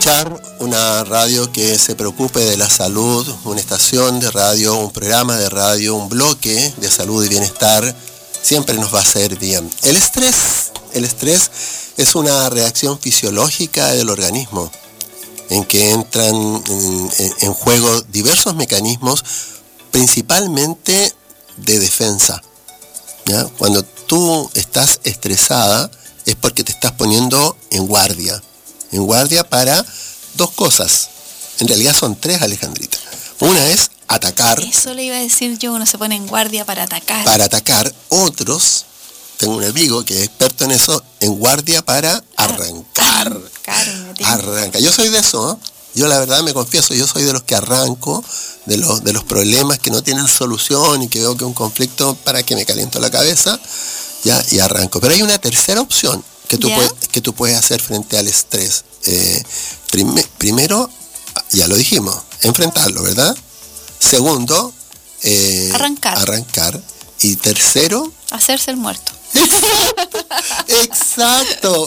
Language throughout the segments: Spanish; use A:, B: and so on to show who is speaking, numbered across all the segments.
A: escuchar una radio que se preocupe de la salud, una estación de radio, un programa de radio, un bloque de salud y bienestar, siempre nos va a hacer bien. El estrés es una reacción fisiológica del organismo en que entran en juego diversos mecanismos, principalmente de defensa, ¿ya? Cuando tú estás estresada es porque te estás poniendo en guardia para dos cosas. En realidad son tres, Alejandrita. Una es atacar.
B: Eso le iba a decir yo, uno se pone en guardia para atacar.
A: Para atacar. Otros, tengo un amigo que es experto en eso, en guardia para arrancar. Arranca. Yo soy de eso, ¿eh? Yo la verdad me confieso, yo soy de los que arranco, de los problemas que no tienen solución y que veo que es un conflicto, para que me caliento la cabeza, ya, y arranco. Pero hay una tercera opción que tú puedes hacer frente al estrés. Primero, ya lo dijimos, enfrentarlo, ¿verdad? Segundo, arrancar. Y tercero,
B: hacerse el muerto.
A: Exacto.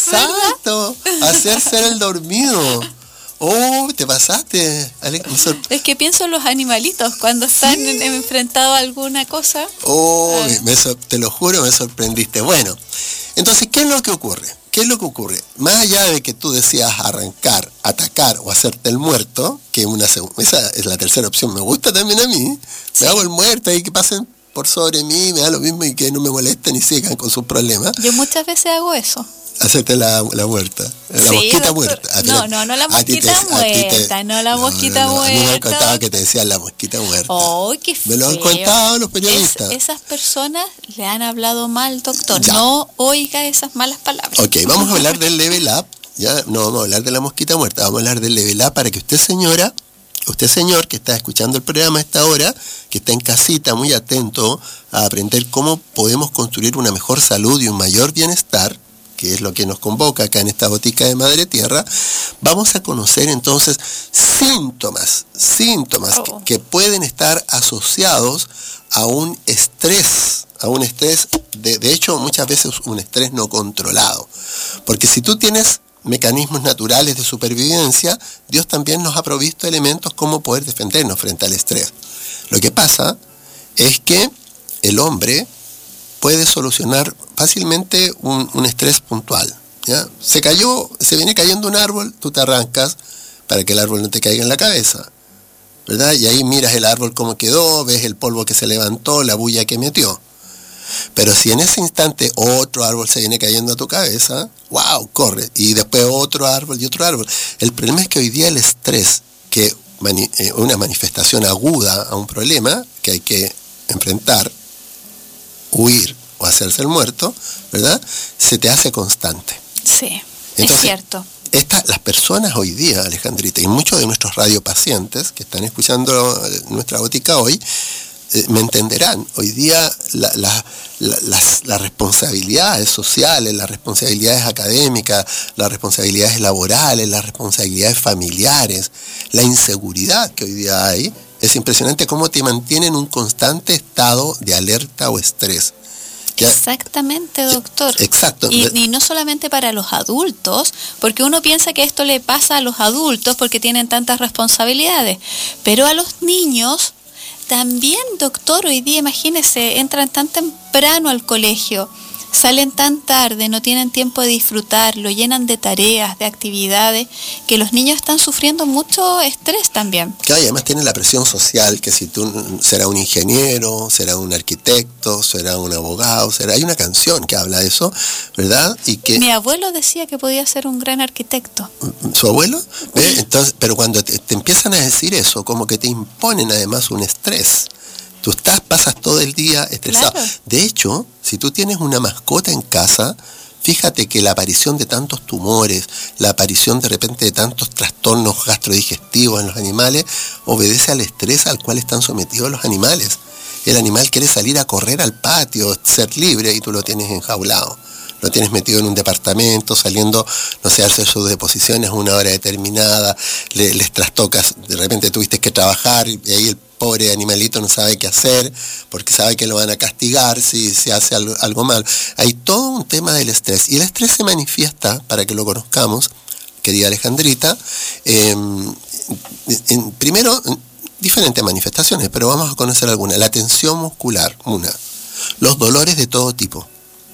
A: Hacerse el dormido. Oh, te pasaste, Alex.
B: Es que pienso en los animalitos cuando están enfrentados a alguna cosa.
A: Oh, te lo juro, me sorprendiste. Bueno, entonces, ¿qué es lo que ocurre? Más allá de que tú decías arrancar, atacar o hacerte el muerto, que esa es la tercera opción, me gusta también a mí. Sí. Me hago el muerto y que pasen por sobre mí, me da lo mismo y que no me molesten y sigan con sus problemas.
B: Yo muchas veces hago eso.
A: Hacerte la muerta, la mosquita muerta.
B: No la mosquita muerta, no la mosquita muerta.
A: A mí me han contado que te decían la mosquita muerta.
B: ¡Oh, qué feo!
A: Me lo han contado los periodistas.
B: Esas personas le han hablado mal, doctor. Ya. No oiga esas malas palabras.
A: Ok, vamos a hablar del Level Up. Ya no vamos a hablar de la mosquita muerta, vamos a hablar del Level Up para que usted, señor, que está escuchando el programa a esta hora, que está en casita muy atento a aprender cómo podemos construir una mejor salud y un mayor bienestar, que es lo que nos convoca acá en esta botica de Madre Tierra. Vamos a conocer entonces síntomas que pueden estar asociados a un estrés, de hecho muchas veces un estrés no controlado. Porque si tú tienes mecanismos naturales de supervivencia, Dios también nos ha provisto elementos como poder defendernos frente al estrés. Lo que pasa es que el hombre puede solucionar fácilmente un estrés puntual, ¿ya? Se viene cayendo un árbol, tú te arrancas para que el árbol no te caiga en la cabeza, ¿verdad? Y ahí miras el árbol cómo quedó, ves el polvo que se levantó, la bulla que metió. Pero si en ese instante otro árbol se viene cayendo a tu cabeza, ¡wow!, corre. Y después otro árbol y otro árbol. El problema es que hoy día el estrés, que una manifestación aguda a un problema que hay que enfrentar, huir o hacerse el muerto, ¿verdad?, se te hace constante.
B: Sí, entonces, es cierto.
A: Las personas hoy día, Alejandrita, y muchos de nuestros radiopacientes que están escuchando nuestra botica hoy, me entenderán. Hoy día las responsabilidades sociales, las responsabilidades académicas, las responsabilidades laborales, las responsabilidades familiares, la inseguridad que hoy día hay, es impresionante cómo te mantiene en un constante estado de alerta o estrés.
B: Exactamente, doctor.
A: Exacto.
B: Y no solamente para los adultos, porque uno piensa que esto le pasa a los adultos porque tienen tantas responsabilidades, pero a los niños también, doctor. Hoy día, imagínese, entran tan temprano al colegio, salen tan tarde, no tienen tiempo de disfrutar, lo llenan de tareas, de actividades, que los niños están sufriendo mucho estrés también.
A: Claro, y además tienen la presión social, que si tú serás un ingeniero, serás un arquitecto, serás un abogado, hay una canción que habla de eso, ¿verdad? Y que
B: mi abuelo decía que podía ser un gran arquitecto.
A: ¿Su abuelo? Entonces, pero cuando te empiezan a decir eso, como que te imponen además un estrés. Tú pasas todo el día estresado. Claro. De hecho, si tú tienes una mascota en casa, fíjate que la aparición de tantos tumores, la aparición de repente de tantos trastornos gastrodigestivos en los animales, obedece al estrés al cual están sometidos los animales. El animal quiere salir a correr al patio, ser libre, y tú lo tienes enjaulado. Lo tienes metido en un departamento, saliendo, no sé, a hacer sus deposiciones a una hora determinada, les trastocas, de repente tuviste que trabajar y ahí el pobre animalito no sabe qué hacer porque sabe que lo van a castigar si se hace algo mal. Hay todo un tema del estrés, y el estrés se manifiesta, para que lo conozcamos, querida Alejandrita. Primero, diferentes manifestaciones, pero vamos a conocer algunas. La tensión muscular, una. Los dolores de todo tipo.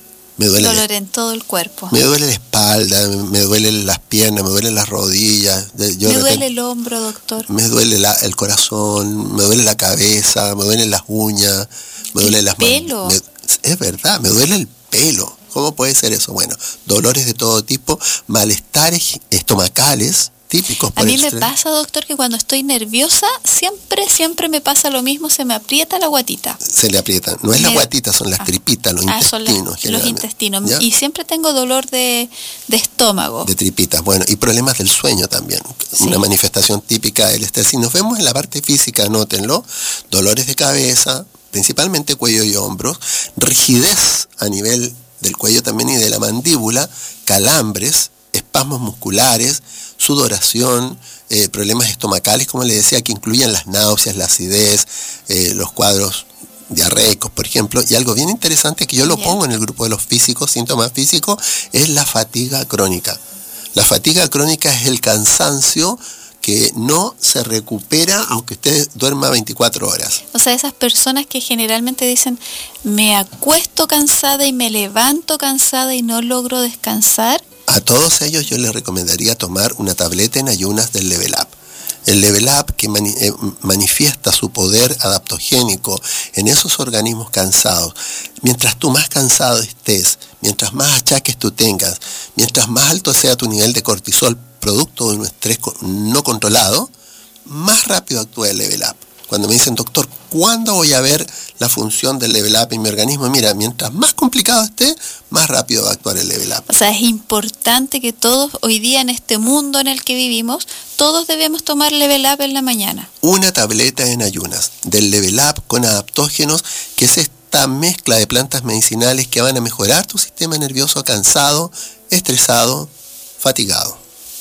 B: Dolor en todo el cuerpo.
A: Me duele la espalda, me duelen las piernas, me duelen las rodillas.
B: Me duele el hombro, doctor.
A: Me duele el corazón, me duele la cabeza, me duelen las uñas, me duele las manos. Es verdad, me duele el pelo. ¿Cómo puede ser eso? Bueno, dolores de todo tipo, malestares estomacales típicos.
B: A mí me pasa, doctor, que cuando estoy nerviosa, siempre me pasa lo mismo, se me aprieta la guatita.
A: Se le aprieta. No es la guatita, son las tripitas, los intestinos.
B: Son los intestinos. ¿Ya? Y siempre tengo dolor de estómago.
A: De tripitas, bueno, y problemas del sueño también. Sí. Una manifestación típica del estrés. Si nos vemos en la parte física, anótenlo, dolores de cabeza, principalmente cuello y hombros, rigidez a nivel del cuello también y de la mandíbula, calambres, espasmos musculares, sudoración, problemas estomacales, como le decía, que incluyen las náuseas, la acidez, los cuadros diarreicos, por ejemplo. Y algo bien interesante que yo lo pongo en el grupo de los físicos, síntomas físicos, es la fatiga crónica. La fatiga crónica es el cansancio que no se recupera aunque usted duerma 24 horas.
B: O sea, esas personas que generalmente dicen, me acuesto cansada y me levanto cansada y no logro descansar.
A: A todos ellos yo les recomendaría tomar una tableta en ayunas del Level Up. El Level Up que manifiesta su poder adaptogénico en esos organismos cansados. Mientras tú más cansado estés, mientras más achaques tú tengas, mientras más alto sea tu nivel de cortisol, producto de un estrés no controlado, más rápido actúa el Level Up. Cuando me dicen, doctor, ¿cuándo voy a ver la función del Level Up en mi organismo? Mira, mientras más complicado esté, más rápido va a actuar el Level Up.
B: O sea, es importante que todos, hoy día en este mundo en el que vivimos, todos debemos tomar Level Up en la mañana.
A: Una tableta en ayunas del Level Up con adaptógenos, que es esta mezcla de plantas medicinales que van a mejorar tu sistema nervioso cansado, estresado, fatigado.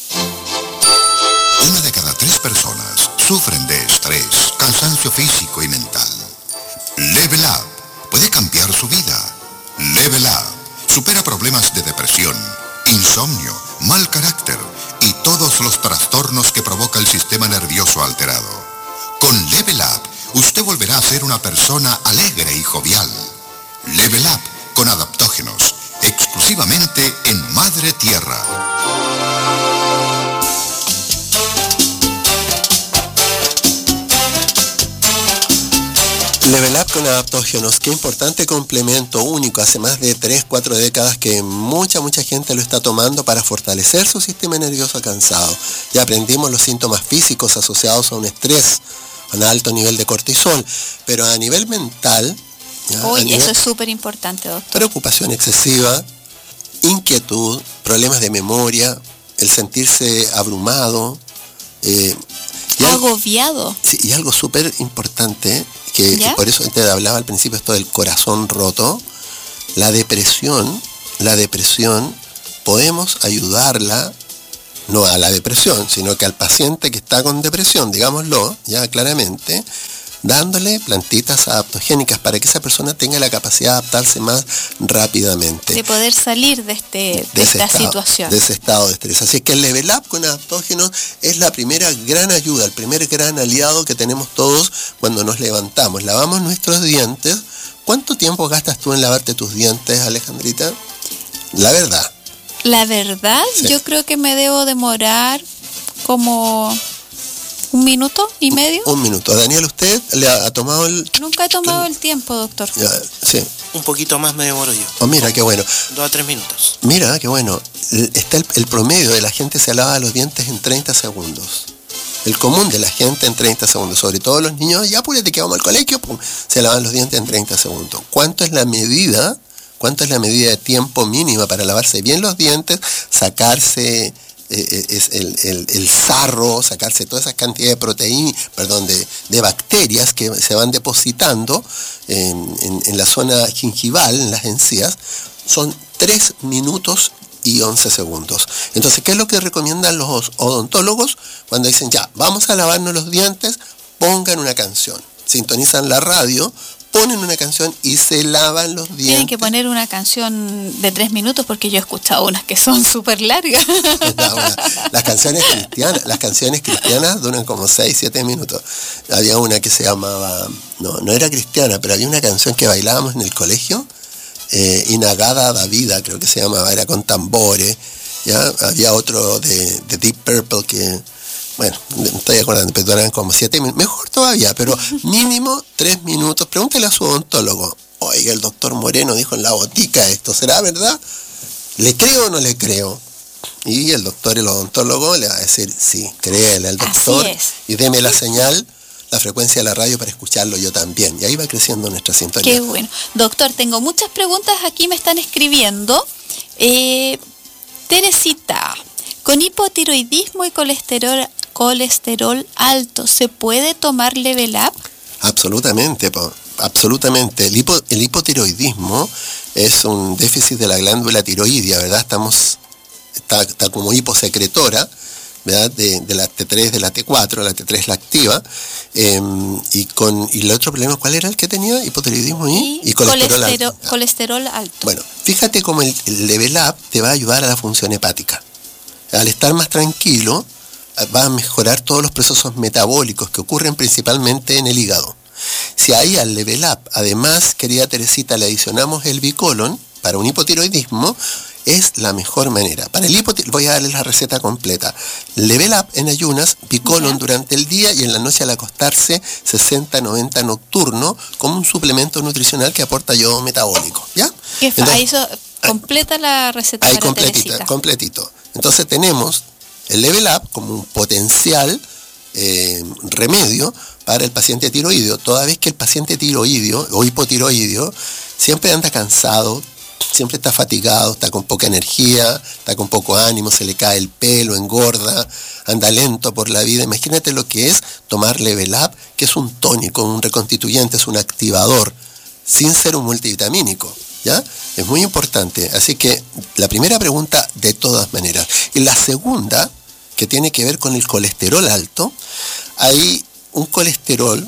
C: 1 de cada 3 personas sufren de estrés, cansancio físico y mental. Level Up puede cambiar su vida. Level Up supera problemas de depresión, insomnio, mal carácter y todos los trastornos que provoca el sistema nervioso alterado. Con Level Up, usted volverá a ser una persona alegre y jovial. Level Up con adaptógenos, exclusivamente en Madre Tierra.
A: Level Up con adaptógenos, qué importante complemento único, hace más de 3-4 décadas que mucha gente lo está tomando para fortalecer su sistema nervioso cansado. Ya aprendimos los síntomas físicos asociados a un estrés, a un alto nivel de cortisol, pero a nivel mental...
B: eso es súper importante, doctor.
A: Preocupación excesiva, inquietud, problemas de memoria, el sentirse abrumado...
B: agobiado.
A: Sí, y algo súper importante, que por eso te hablaba al principio esto del corazón roto, la depresión, podemos ayudarla, no a la depresión, sino que al paciente que está con depresión, digámoslo, ya claramente, dándole plantitas adaptogénicas para que esa persona tenga la capacidad de adaptarse más rápidamente.
B: De poder salir de esta situación.
A: De ese estado de estrés. Así que el Level Up con adaptógenos es la primera gran ayuda, el primer gran aliado que tenemos todos cuando nos levantamos. Lavamos nuestros dientes. ¿Cuánto tiempo gastas tú en lavarte tus dientes, Alejandrita? La verdad.
B: La verdad, sí. Yo creo que me debo demorar como... 1 minuto y medio.
A: 1 minuto. Daniel, ¿usted le ha tomado el...?
B: Nunca he tomado el tiempo, doctor.
A: Ya, sí.
D: Un poquito más me demoro yo.
A: Oh, mira, qué bueno.
D: 2 a 3 minutos.
A: Mira, qué bueno. Está el promedio de la gente se lava los dientes en 30 segundos. El común de la gente en 30 segundos. Sobre todo los niños, ya apúrate que vamos al colegio, pum, se lavan los dientes en 30 segundos. ¿Cuánto es la medida de tiempo mínima para lavarse bien los dientes, sacarse... es el sarro, sacarse toda esa cantidad de proteínas, de bacterias que se van depositando en la zona gingival, en las encías, son 3 minutos y 11 segundos. Entonces, ¿qué es lo que recomiendan los odontólogos cuando dicen, ya, vamos a lavarnos los dientes? Pongan una canción, sintonizan la radio, ponen una canción y se lavan los dientes.
B: Tienen que poner una canción de 3 minutos porque yo he escuchado unas que son súper largas.
A: Las canciones cristianas duran como 6, 7 minutos. Había una que se llamaba, no era cristiana, pero había una canción que bailábamos en el colegio, Inagada da Vida, creo que se llamaba, era con tambores. ¿Ya? Había otro de Deep Purple que, bueno, no estoy acordando, pero duran como 7 minutos, mejor todavía, pero mínimo 3 minutos. Pregúntele a su odontólogo, oiga, el doctor Moreno dijo en la botica esto, ¿será verdad? ¿Le creo o no le creo? Y el odontólogo le va a decir, sí, créele al doctor y deme la señal, la frecuencia de la radio para escucharlo yo también. Y ahí va creciendo nuestra sintonía.
B: Qué bueno. Doctor, tengo muchas preguntas aquí, me están escribiendo. Teresita, con hipotiroidismo y colesterol alto, ¿se puede tomar Level Up?
A: Absolutamente, absolutamente. El hipotiroidismo es un déficit de la glándula tiroidea, ¿verdad? Está como hiposecretora, ¿verdad? De la T3, de la T4, la T3 la activa, y el otro problema, ¿cuál era el que tenía? Hipotiroidismo y colesterol alto.
B: Colesterol alto.
A: Bueno, fíjate cómo el Level Up te va a ayudar a la función hepática. Al estar más tranquilo, va a mejorar todos los procesos metabólicos que ocurren principalmente en el hígado. Si ahí al Level Up, además, querida Teresita, le adicionamos el bicolon para un hipotiroidismo, es la mejor manera. Para el voy a darles la receta completa. Level Up en ayunas, bicolon durante el día y en la noche al acostarse 60-90 nocturno como un suplemento nutricional que aporta yodo metabólico. ¿Ya?
B: Ahí completa la receta
A: ahí
B: para Teresita.
A: Completito. Entonces tenemos el Level Up como un potencial remedio para el paciente tiroideo. Toda vez que el paciente tiroideo o hipotiroideo siempre anda cansado, siempre está fatigado, está con poca energía, está con poco ánimo, se le cae el pelo, engorda, anda lento por la vida. Imagínate lo que es tomar Level Up, que es un tónico, un reconstituyente, es un activador, sin ser un multivitamínico, ¿ya? Es muy importante. Así que la primera pregunta, de todas maneras. Y la segunda, que tiene que ver con el colesterol alto, hay un colesterol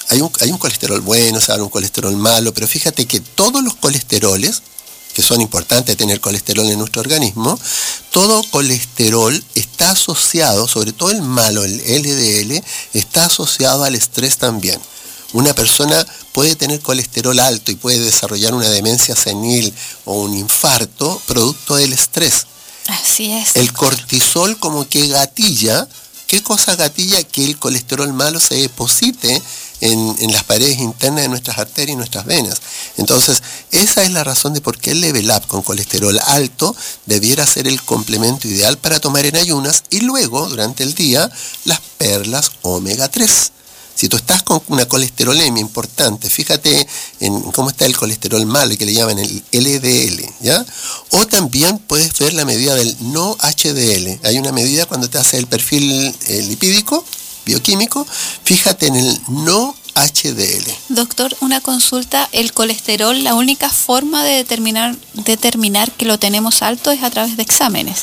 A: bueno, hay un colesterol malo, pero fíjate que todos los colesteroles, que son importantes tener colesterol en nuestro organismo, todo colesterol está asociado, sobre todo el malo, el LDL, está asociado al estrés también. Una persona puede tener colesterol alto y puede desarrollar una demencia senil o un infarto producto del estrés.
B: Así es.
A: El cortisol como que gatilla. ¿Qué cosa gatilla? Que el colesterol malo se deposite en las paredes internas de nuestras arterias y nuestras venas. Entonces, esa es la razón de por qué el Level Up con colesterol alto debiera ser el complemento ideal para tomar en ayunas y luego, durante el día, las perlas omega 3. Si tú estás con una colesterolemia importante, fíjate en cómo está el colesterol malo, que le llaman el LDL, ¿ya? O también puedes ver la medida del no HDL. Hay una medida cuando te hace el perfil lipídico, bioquímico, fíjate en el no HDL.
B: Doctor, una consulta, ¿el colesterol, la única forma de determinar que lo tenemos alto es a través de exámenes?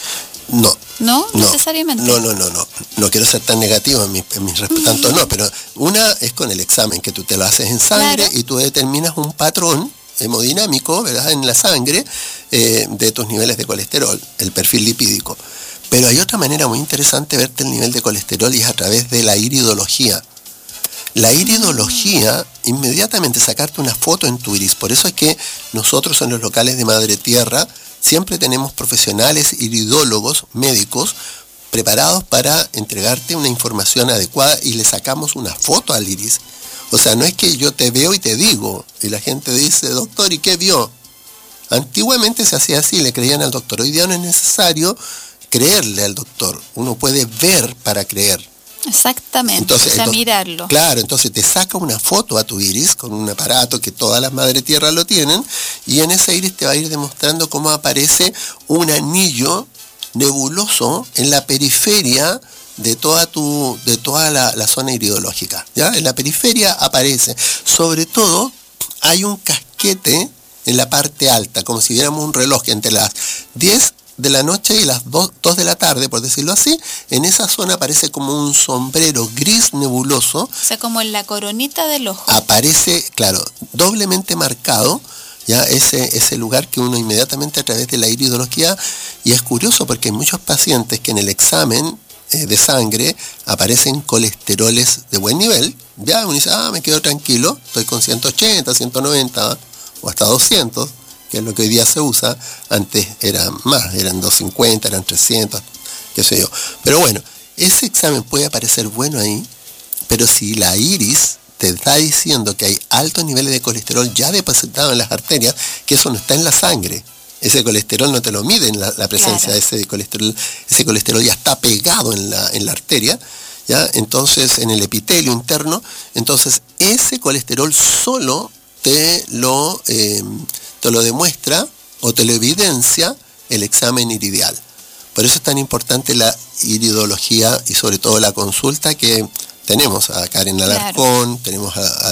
B: No necesariamente.
A: No quiero ser tan negativo en mis tanto no, pero una es con el examen, que tú te lo haces en sangre, claro, y tú determinas un patrón hemodinámico, ¿verdad?, en la sangre de tus niveles de colesterol, el perfil lipídico. Pero hay otra manera muy interesante de verte el nivel de colesterol y es a través de la iridología. La iridología, inmediatamente sacarte una foto en tu iris. Por eso es que nosotros en los locales de Madre Tierra siempre tenemos profesionales iridólogos, médicos, preparados para entregarte una información adecuada y le sacamos una foto al iris. O sea, no es que yo te veo y te digo, y la gente dice, doctor, ¿y qué vio? Antiguamente se hacía así, le creían al doctor. Hoy día no es necesario creerle al doctor, uno puede ver para creer.
B: Exactamente, entonces, mirarlo.
A: Claro, entonces te saca una foto a tu iris con un aparato que todas las Madre Tierra lo tienen, y en ese iris te va a ir demostrando cómo aparece un anillo nebuloso en la periferia de toda la zona iridológica, ¿ya? En la periferia aparece. Sobre todo, hay un casquete en la parte alta, como si viéramos un reloj entre las 10 de la noche y las 2 de la tarde, por decirlo así, en esa zona aparece como un sombrero gris nebuloso.
B: O sea, como en la coronita del ojo.
A: Aparece, claro, doblemente marcado, ya ese lugar que uno inmediatamente a través de la iridología, y es curioso porque hay muchos pacientes que en el examen de sangre aparecen colesteroles de buen nivel, ya uno dice, me quedo tranquilo, estoy con 180, 190 o hasta 200, que es lo que hoy día se usa. Antes eran más, eran 250, eran 300, qué sé yo. Pero bueno, ese examen puede aparecer bueno ahí, pero si la iris te está diciendo que hay altos niveles de colesterol ya depositado en las arterias, que eso no está en la sangre. Ese colesterol no te lo mide en la presencia de ese colesterol ya está pegado en la arteria, ¿ya? Entonces, en el epitelio interno, entonces ese colesterol solo te lo demuestra o te lo evidencia el examen iridial. Por eso es tan importante la iridología y sobre todo la consulta que tenemos a Karen Alarcón, tenemos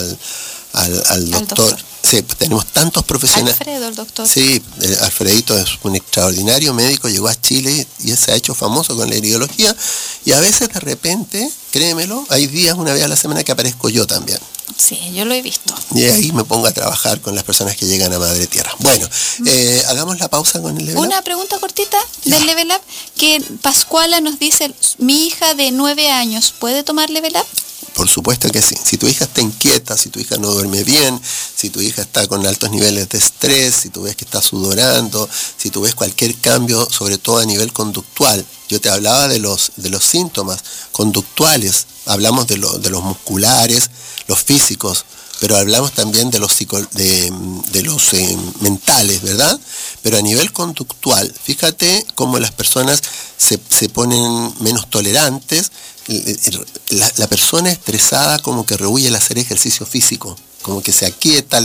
A: al doctor. Sí, tenemos tantos profesionales.
B: Alfredo, el doctor.
A: Sí, Alfredito es un extraordinario médico, llegó a Chile y se ha hecho famoso con la iridología. Y a veces de repente, créemelo, hay días, una vez a la semana que aparezco yo también.
B: Sí, yo lo he visto.
A: Y ahí me pongo a trabajar con las personas que llegan a Madre Tierra. Bueno, hagamos la pausa con el Level Up.
B: Una pregunta cortita del Level Up, que Pascuala nos dice, mi hija de 9 años, ¿puede tomar Level Up?
A: Por supuesto que sí. Si tu hija está inquieta, si tu hija no duerme bien, si tu hija está con altos niveles de estrés, si tú ves que está sudorando, si tú ves cualquier cambio, sobre todo a nivel conductual. Yo te hablaba de los síntomas conductuales, hablamos de los musculares, los físicos, pero hablamos también de los mentales, ¿verdad? Pero a nivel conductual, fíjate cómo las personas se ponen menos tolerantes. La persona estresada como que rehúye el hacer ejercicio físico, como que se aquieta,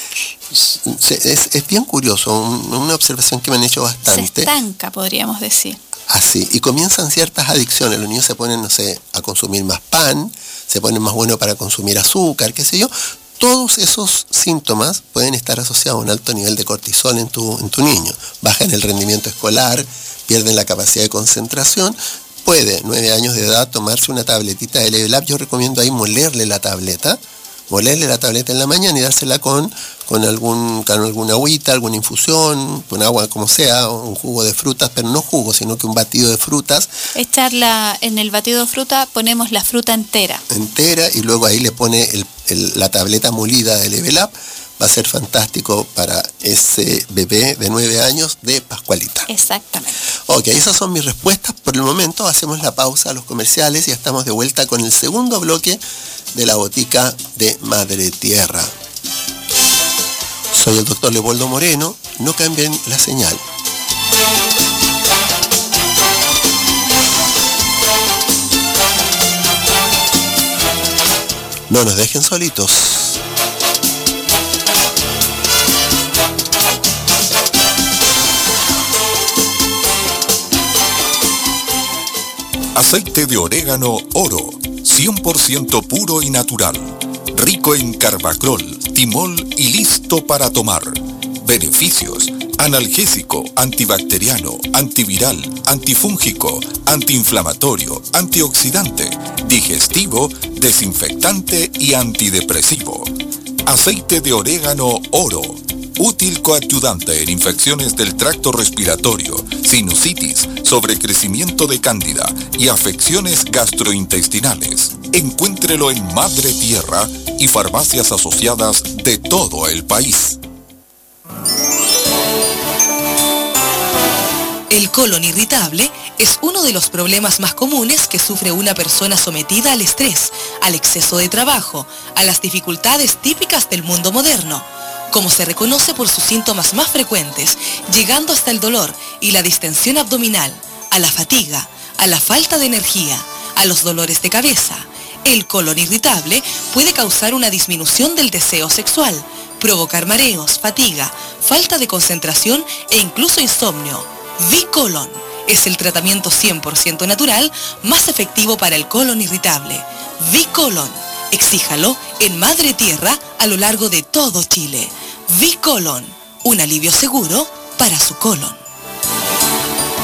A: es bien curioso, una observación que me han hecho bastante.
B: Se estanca, podríamos decir.
A: Así, y comienzan ciertas adicciones, los niños se ponen, no sé, a consumir más pan, se ponen más buenos para consumir azúcar, qué sé yo. Todos esos síntomas pueden estar asociados a un alto nivel de cortisol en tu niño. Bajan el rendimiento escolar, pierden la capacidad de concentración. Puede, 9 años de edad, tomarse una tabletita de Level Up. Yo recomiendo ahí molerle la tableta en la mañana y dársela con alguna agüita, alguna infusión, con agua como sea, un jugo de frutas, pero no jugo, sino que un batido de frutas.
B: Echarla en el batido de fruta, ponemos la fruta entera.
A: Y luego ahí le pone la tableta molida de Level Up. Va a ser fantástico para ese bebé de 9 años de Pascualita.
B: Exactamente.
A: Ok, esas son mis respuestas. Por el momento hacemos la pausa a los comerciales y ya estamos de vuelta con el segundo bloque de la botica de Madre Tierra. Soy el doctor Leopoldo Moreno. No cambien la señal. No nos dejen solitos.
E: Aceite de orégano Oro, 100% puro y natural, rico en carbacrol, timol y listo para tomar. Beneficios: analgésico, antibacteriano, antiviral, antifúngico, antiinflamatorio, antioxidante, digestivo, desinfectante y antidepresivo. Aceite de orégano Oro, útil coadyuvante en infecciones del tracto respiratorio, sinusitis, sobrecrecimiento de cándida y afecciones gastrointestinales. Encuéntrelo en Madre Tierra y farmacias asociadas de todo el país.
F: El colon irritable es uno de los problemas más comunes que sufre una persona sometida al estrés, al exceso de trabajo, a las dificultades típicas del mundo moderno. Como se reconoce por sus síntomas más frecuentes, llegando hasta el dolor y la distensión abdominal, a la fatiga, a la falta de energía, a los dolores de cabeza. El colon irritable puede causar una disminución del deseo sexual, provocar mareos, fatiga, falta de concentración e incluso insomnio. V-Colon es el tratamiento 100% natural más efectivo para el colon irritable. V-Colon, exíjalo en Madre Tierra a lo largo de todo Chile. V-Colon, un alivio seguro para su colon.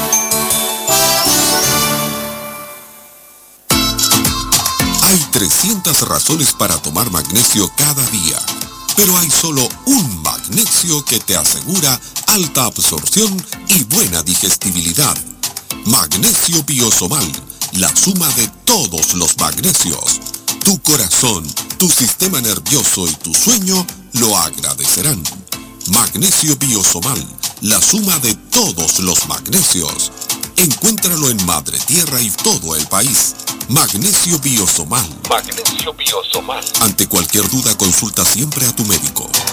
E: Hay 300 razones para tomar magnesio cada día, pero hay solo un magnesio que te asegura alta absorción y buena digestibilidad. Magnesio Biosomal, la suma de todos los magnesios. Tu corazón, tu sistema nervioso y tu sueño lo agradecerán. Magnesio Biosomal, la suma de todos los magnesios. Encuéntralo en Madre Tierra y todo el país. Magnesio Biosomal. Magnesio Biosomal. Ante cualquier duda, consulta siempre a tu médico.